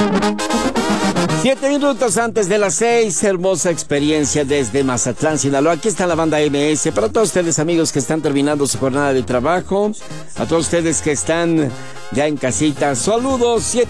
7 minutos antes de las 6, hermosa experiencia desde Mazatlán, Sinaloa. Aquí está la banda MS. Para todos ustedes, amigos que están terminando su jornada de trabajo, a todos ustedes que están ya en casita, saludos.